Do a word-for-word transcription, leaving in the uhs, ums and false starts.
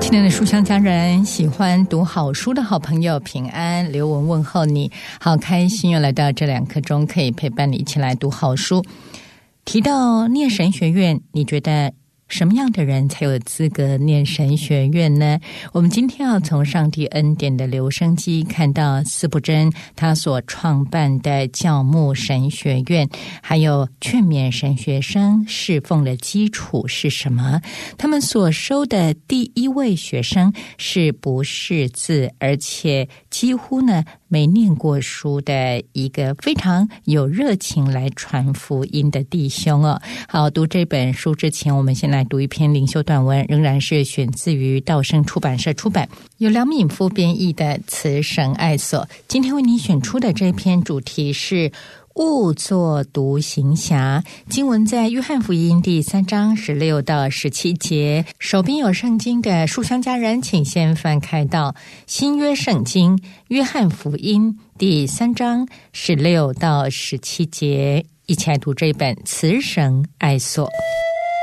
亲爱的书香家人，喜欢读好书的好朋友平安，刘文问候你，好开心又来到这两刻钟，可以陪伴你一起来读好书。提到念神学院，你觉得什么样的人才有资格念神学院呢？我们今天要从上帝恩典的留声机看到司布真他所创办的教牧神学院，还有劝勉神学生侍奉的基础是什么。他们所收的第一位学生是不识字，而且几乎呢没念过书的一个非常有热情来传福音的弟兄哦。好，读这本书之前，我们先来读一篇灵修短文，仍然是选自于道生出版社出版，由梁敏夫编译的《慈神爱所》。今天为你选出的这篇主题是勿作独行侠，经文在约翰福音第三章十六到十七节。手边有圣经的书香家人，请先翻开到新约圣经约翰福音第三章十六到十七节，一起来读这本《慈神爱所》。